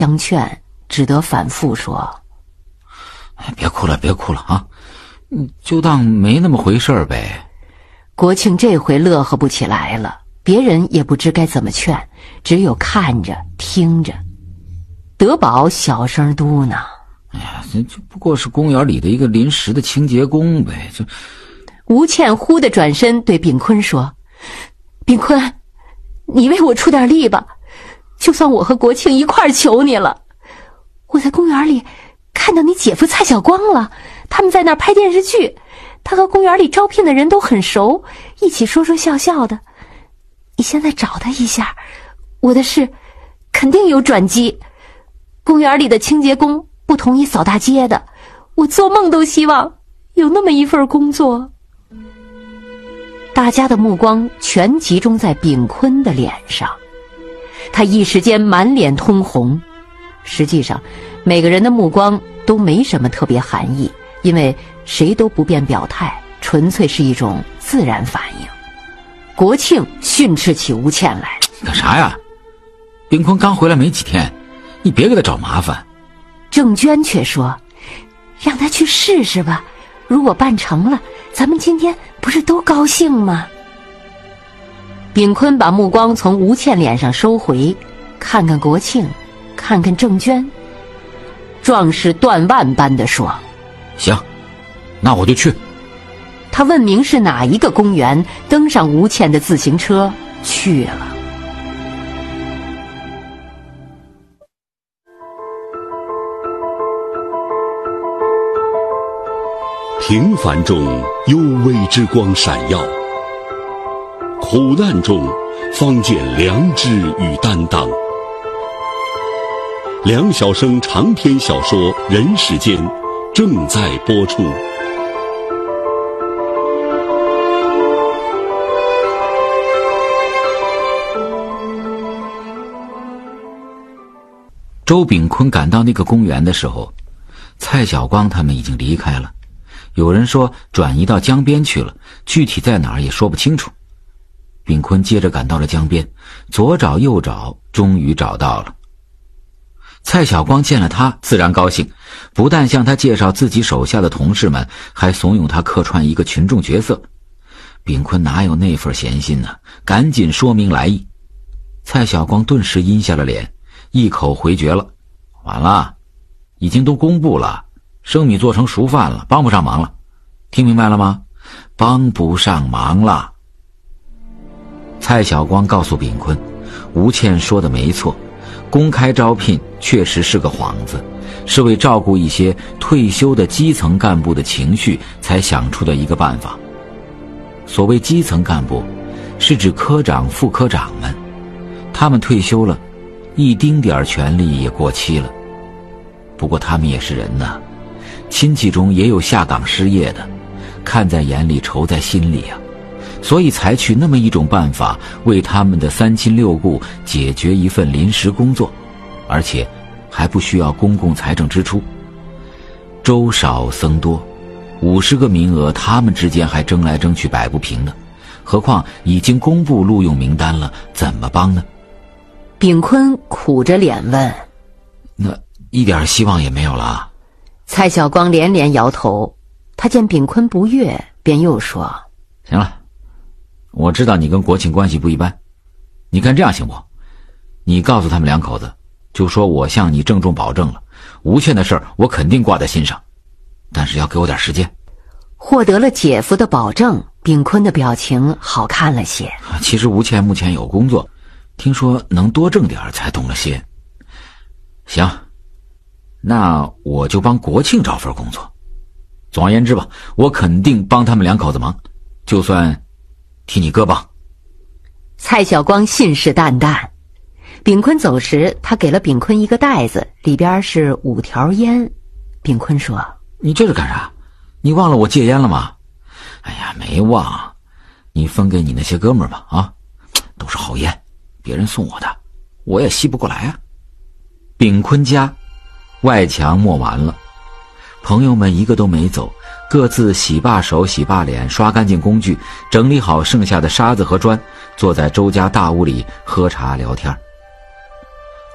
相劝，只得反复说： 别哭了别哭了啊，就当没那么回事儿呗。 国庆这回乐呵不起来了，别人也不知该怎么劝，只有看着听着。德宝小声嘟囔： 哎呀，这不过是公园里的一个临时的清洁工呗。 吴倩忽地转身对炳坤说：炳坤，你为我出点力吧，就算我和国庆一块儿求你了。我在公园里看到你姐夫蔡晓光了，他们在那儿拍电视剧，他和公园里招聘的人都很熟，一起说说笑笑的。你现在找他一下，我的事肯定有转机。公园里的清洁工不同意扫大街的，我做梦都希望有那么一份工作。大家的目光全集中在炳坤的脸上，他一时间满脸通红。实际上每个人的目光都没什么特别含义，因为谁都不便表态，纯粹是一种自然反应。国庆训斥起吴倩来： 干啥呀？炳坤刚回来没几天，你别给他找麻烦。 郑娟却说：让他去试试吧，如果办成了，咱们今天不是都高兴吗？炳坤把目光从吴倩脸上收回，看看国庆，看看郑娟，壮士断腕般地说： 行，那我就去。 他问明是哪一个公园，登上吴倩的自行车去了。 平凡中幽微之光闪耀，苦难中方见良知与担当。梁晓声长篇小说《人世间》正在播出。 周炳坤赶到那个公园的时候，蔡晓光他们已经离开了。有人说转移到江边去了，具体在哪儿也说不清楚。炳坤接着赶到了江边，左找右找，终于找到了。蔡晓光见了他自然高兴，不但向他介绍自己手下的同事们，还怂恿他客串一个群众角色。炳坤哪有那份闲心呢，赶紧说明来意。蔡晓光顿时阴下了脸，一口回绝了：晚了，已经都公布了，生米做成熟饭了，帮不上忙了。听明白了吗？帮不上忙了。蔡晓光告诉炳坤，吴倩说的没错，公开招聘确实是个幌子，是为照顾一些退休的基层干部的情绪才想出的一个办法。所谓基层干部，是指科长、副科长们，他们退休了，一丁点权力也过期了。不过他们也是人呐，亲戚中也有下岗失业的，看在眼里愁在心里啊，所以采取那么一种办法，为他们的三亲六故解决一份临时工作，而且还不需要公共财政支出。粥少僧多，50个名额他们之间还争来争去摆不平呢，何况已经公布录用名单了，怎么帮呢？ 炳坤苦着脸问： 那一点希望也没有了？ 蔡晓光连连摇头，他见炳坤不悦，便又说： 行了，我知道你跟国庆关系不一般，你看这样行不？你告诉他们两口子，就说我向你郑重保证了，吴倩的事儿我肯定挂在心上，但是要给我点时间。 获得了姐夫的保证，炳坤的表情好看了些。 其实吴倩目前有工作，听说能多挣点才动了些。行，那我就帮国庆找份工作。总而言之吧，我肯定帮他们两口子忙，就算替你割棒。 蔡晓光信誓旦旦。炳坤走时，他给了炳坤一个袋子，里边是5条烟。炳坤说： 你这是干啥？你忘了我戒烟了吗？哎呀，没忘，你分给你那些哥们儿吧，啊，都是好烟，别人送我的，我也吸不过来啊。炳坤家外墙抹完了，朋友们一个都没走，各自洗罢手洗罢脸，刷干净工具，整理好剩下的沙子和砖，坐在周家大屋里喝茶聊天。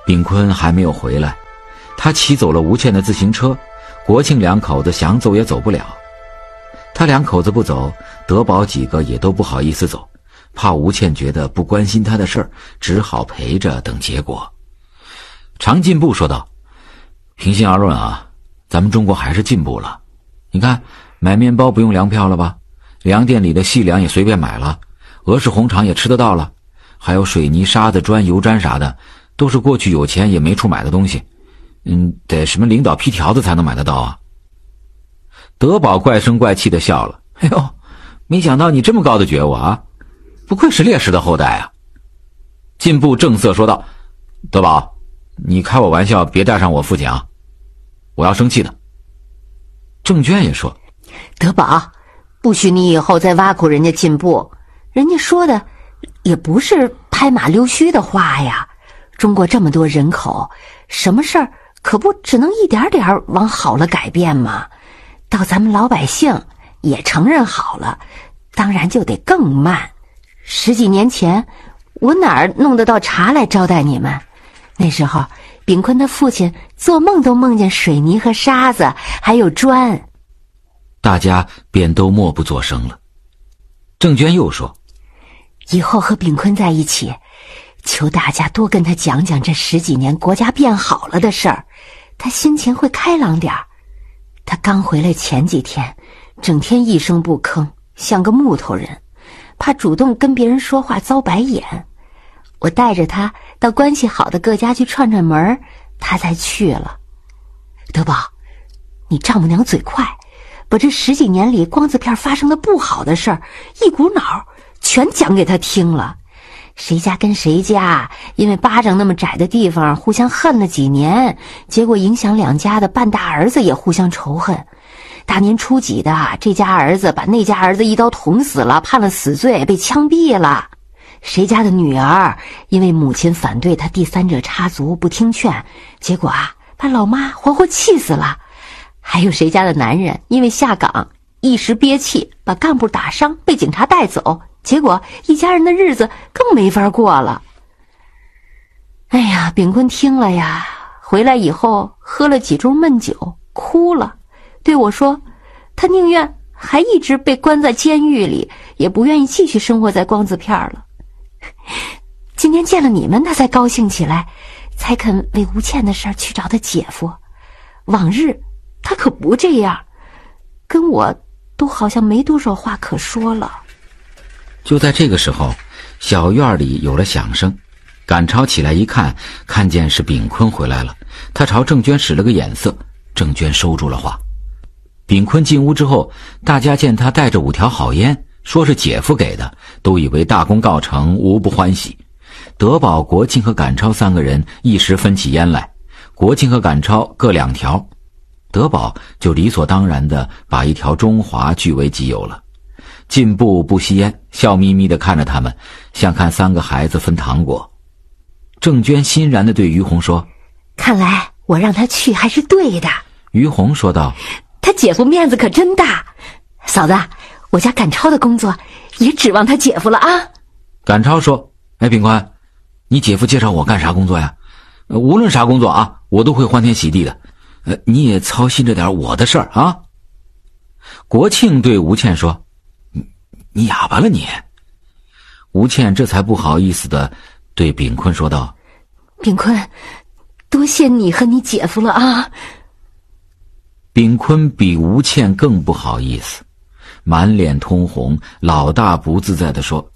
炳坤还没有回来，他骑走了吴倩的自行车，国庆两口子想走也走不了。他两口子不走，德宝几个也都不好意思走，怕吴倩觉得不关心他的事儿，只好陪着等结果。常进步说道：平心而论啊，咱们中国还是进步了。你看，买面包不用粮票了吧，粮店里的细粮也随便买了，俄式红肠也吃得到了，还有水泥、沙子、砖、油毡啥的，都是过去有钱也没处买的东西。得什么领导批条子才能买得到啊。德宝怪声怪气地笑了：哎呦，没想到你这么高的觉悟啊，不愧是烈士的后代啊。进步正色说道：德宝，你开我玩笑别带上我父亲啊，我要生气的。郑娟也说： 德宝，不许你以后再挖苦人家进步，人家说的也不是拍马溜须的话呀。中国这么多人口，什么事儿可不只能一点点往好了改变吗？到咱们老百姓也承认好了，当然就得更慢。10几年前，我哪儿弄得到茶来招待你们？那时候炳坤的父亲做梦都梦见水泥和沙子还有砖。 大家便都默不作声了。郑娟又说： 以后和炳坤在一起，求大家多跟他讲讲这10几年国家变好了的事儿，他心情会开朗点儿。他刚回来前几天，整天一声不吭，像个木头人，怕主动跟别人说话遭白眼。我带着他到关系好的各家去串串门，他才去了。德宝，你丈母娘嘴快，把这10几年里光字片发生的不好的事儿一股脑全讲给他听了。谁家跟谁家因为巴掌那么窄的地方互相恨了几年，结果影响两家的半大儿子也互相仇恨。大年初几的，这家儿子把那家儿子一刀捅死了，判了死罪，被枪毙了。谁家的女儿因为母亲反对他第三者插足不听劝，结果把老妈活活气死了。还有谁家的男人因为下岗一时憋气把干部打伤，被警察带走，结果一家人的日子更没法过了。哎呀，炳坤听了呀，回来以后喝了几盅闷酒，哭了，对我说他宁愿还一直被关在监狱里，也不愿意继续生活在光字片了。今天见了你们，他才高兴起来，才肯为吴倩的事儿去找他姐夫。往日他可不这样，跟我都好像没多少话可说了。 就在这个时候，小院里有了响声，赶超起来一看，看见是炳坤回来了，他朝郑娟使了个眼色，郑娟收住了话。炳坤进屋之后，大家见他带着5条好烟，说是姐夫给的，都以为大功告成，无不欢喜。德宝、国庆和赶超3个人一时分起烟来，国庆和赶超各2条，德宝就理所当然地把1条中华据为己有了。进步不吸烟，笑眯眯地看着他们，像看3个孩子分糖果。郑娟欣然地对于红说： 看来我让他去还是对的。 于红说道： 他姐夫面子可真大，嫂子，我家赶超的工作也指望他姐夫了啊。 赶超说：哎，炳坤，你姐夫介绍我干啥工作呀？无论啥工作啊，我都会欢天喜地的。你也操心着点我的事儿啊。国庆对吴倩说：你哑巴了你。吴倩这才不好意思的对炳坤说道： 炳坤，多谢你和你姐夫了啊。 炳坤比吴倩更不好意思，满脸通红，老大不自在地说：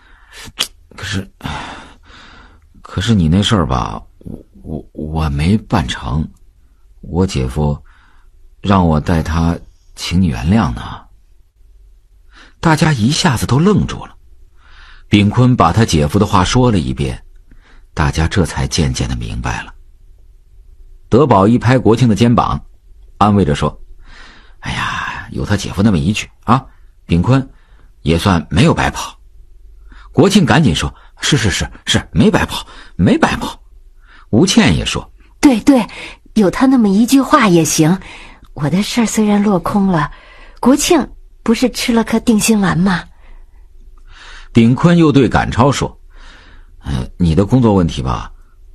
可是你那事儿吧，我没办成，我姐夫让我带他请你原谅呢。大家一下子都愣住了。炳坤把他姐夫的话说了一遍，大家这才渐渐的明白了。德宝一拍国庆的肩膀，安慰着说：哎呀，有他姐夫那么一句啊，炳坤也算没有白跑。国庆赶紧说：是，没白跑，没白跑。吴倩也说： 对，有他那么一句话也行。我的事儿虽然落空了，国庆不是吃了颗定心丸吗？炳坤又对赶超说：你的工作问题吧，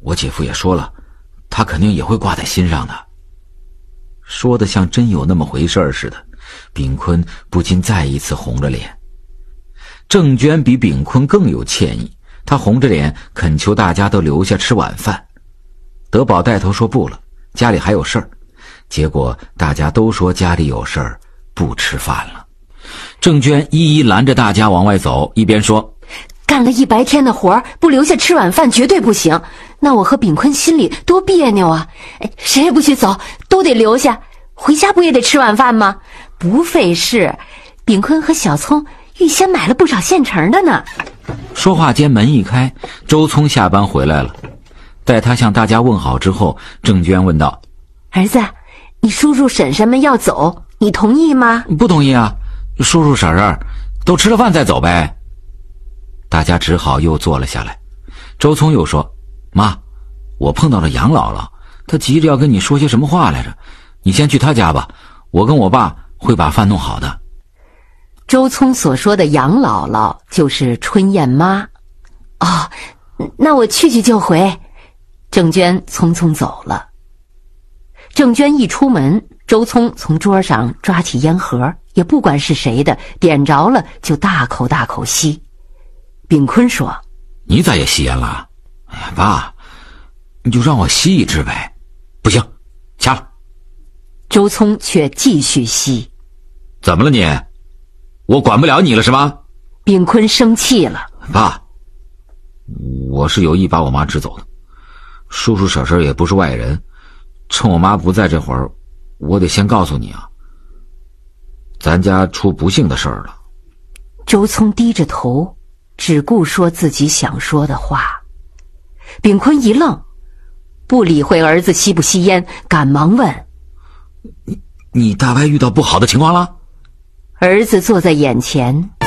我姐夫也说了，他肯定也会挂在心上的。说的像真有那么回事似的，炳坤不禁再一次红着脸。郑娟比炳坤更有歉意，她红着脸恳求大家都留下吃晚饭。德宝带头说不了，家里还有事儿。结果大家都说家里有事儿，不吃饭了。郑娟一一拦着大家往外走，一边说， 干了一白天的活，不留下吃晚饭绝对不行。那我和炳坤心里多别扭啊！谁也不许走，都得留下。回家不也得吃晚饭吗？不费事，炳坤和小聪预先买了不少现成的呢。 说话间门一开，周聪下班回来了。待他向大家问好之后，郑娟问道， 儿子，你叔叔婶婶们要走，你同意吗？ 不同意啊，叔叔婶婶都吃了饭再走呗。大家只好又坐了下来。周聪又说，妈，我碰到了杨姥姥，她急着要跟你说些什么话来着，你先去她家吧，我跟我爸会把饭弄好的。 周聪所说的杨姥姥就是春燕妈。哦，那我去就回。郑娟匆匆走了。郑娟一出门，周聪从桌上抓起烟盒，也不管是谁的，点着了就大口大口吸。炳坤说， 你咋也吸烟了？哎呀，爸，你就让我吸一支呗。不行，掐了。 周聪却继续吸。 怎么了你？我管不了你了是吗？ 炳坤生气了。 爸，我是有意把我妈支走的，叔叔婶婶也不是外人，趁我妈不在这会儿，我得先告诉你啊，咱家出不幸的事儿了。 周聪低着头，只顾说自己想说的话。炳坤一愣，不理会儿子吸不吸烟，赶忙问， 你大伯遇到不好的情况了？ 儿子坐在眼前，